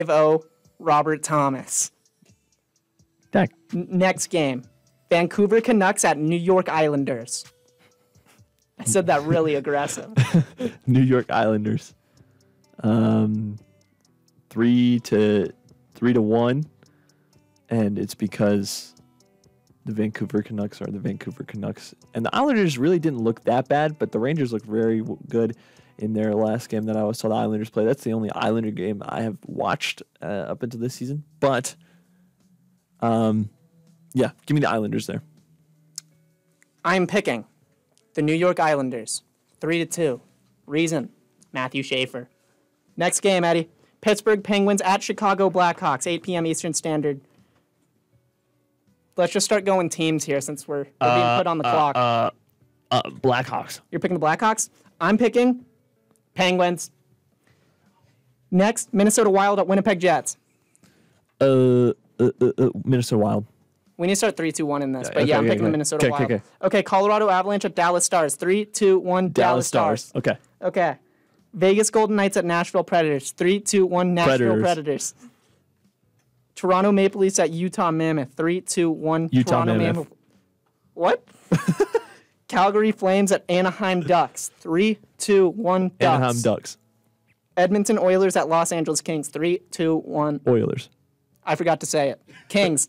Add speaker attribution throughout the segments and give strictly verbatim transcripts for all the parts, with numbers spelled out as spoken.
Speaker 1: oh Robert Thomas.
Speaker 2: Dak.
Speaker 1: N- next game. Vancouver Canucks at New York Islanders. I said that really aggressive.
Speaker 2: New York Islanders. Um, three to three to one, and it's because the Vancouver Canucks are the Vancouver Canucks, and the Islanders really didn't look that bad, but the Rangers looked very w- good in their last game that I was saw the Islanders play. That's the only Islander game I have watched uh, up until this season, but um, yeah, give me the Islanders there.
Speaker 1: I'm picking the New York Islanders, three to two. Reason, Matthew Schaefer. Next game, Eddie. Pittsburgh Penguins at Chicago Blackhawks, eight p.m. Eastern Standard. Let's just start going teams here since we're, we're being
Speaker 3: Uh,
Speaker 1: put on the
Speaker 3: uh,
Speaker 1: clock.
Speaker 3: Uh, uh, Blackhawks.
Speaker 1: You're picking the Blackhawks? I'm picking Penguins. Next, Minnesota Wild at Winnipeg Jets.
Speaker 2: Uh, uh, uh, uh Minnesota Wild.
Speaker 1: We need to start three two one in this,
Speaker 2: Yeah,
Speaker 1: but yeah,
Speaker 2: okay,
Speaker 1: I'm
Speaker 2: okay,
Speaker 1: picking
Speaker 2: okay.
Speaker 1: the Minnesota
Speaker 2: Okay,
Speaker 1: Wild.
Speaker 2: okay,
Speaker 1: Okay,
Speaker 2: okay.
Speaker 1: Colorado Avalanche at Dallas Stars. three two one Dallas, Stars.
Speaker 2: Okay.
Speaker 1: Okay. Vegas Golden Knights at Nashville Predators. three two one Nashville
Speaker 2: Predators.
Speaker 1: Predators. Toronto Maple Leafs at Utah Mammoth. three two one
Speaker 2: Utah
Speaker 1: Toronto
Speaker 2: Mammoth.
Speaker 1: Mammoth. What? Calgary Flames at Anaheim Ducks. three two one Ducks.
Speaker 2: Anaheim Ducks.
Speaker 1: Edmonton Oilers at Los Angeles Kings. three two one
Speaker 2: Oilers.
Speaker 1: I forgot to say it. Kings.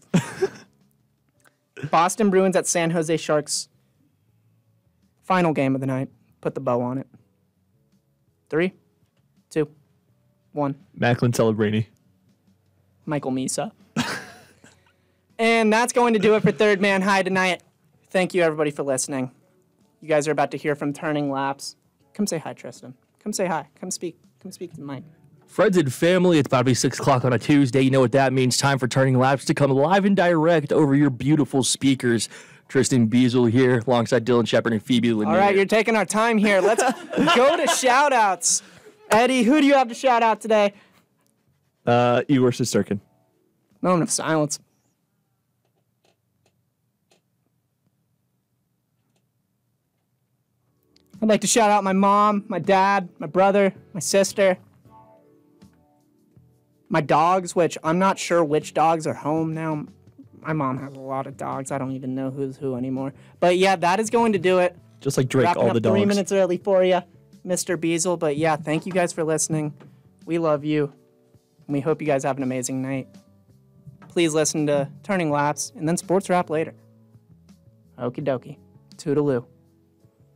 Speaker 1: Boston Bruins at San Jose Sharks. Final game of the night. Put the bow on it. Three, two, one.
Speaker 2: Macklin Celebrini.
Speaker 1: Michael Misa. And that's going to do it for Third Man High tonight. Thank you, everybody, for listening. You guys are about to hear from Turning Laps. Come say hi, Tristan. Come say hi. Come speak. Come speak to the mic.
Speaker 3: Friends and family, it's about to be six o'clock on a Tuesday. You know what that means. Time for Turning Laps to come live and direct over your beautiful speakers. Tristan Beazle here alongside Dylan Shepard and Phoebe Lanier.
Speaker 1: All right, you're taking our time here. Let's go to shout-outs. Eddie, who do you have to shout out today?
Speaker 2: Uh, Igor Shesterkin.
Speaker 1: Moment of silence. I'd like to shout out my mom, my dad, my brother, my sister, my dogs, which I'm not sure which dogs are home now. My mom has a lot of dogs. I don't even know who's who anymore. But yeah, that is going to do it.
Speaker 2: Just like Drake,
Speaker 1: Wrapping
Speaker 2: all
Speaker 1: up
Speaker 2: the dogs.
Speaker 1: three minutes early for you, Mister Beazle. But yeah, thank you guys for listening. We love you. And we hope you guys have an amazing night. Please listen to Turning Laps and then Sports Wrap later. Okie dokie. Toodaloo.